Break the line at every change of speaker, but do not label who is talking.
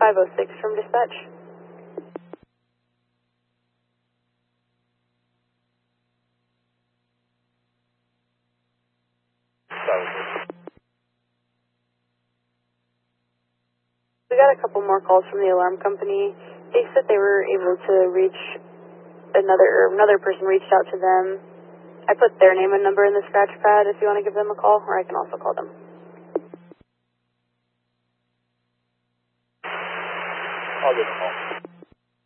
506 from dispatch. We got a couple more calls from the alarm company. They said they were able to reach another person reached out to them. I put their name and number in the scratch pad if you want to give them a call, or I can also call them.
I'll give them a call.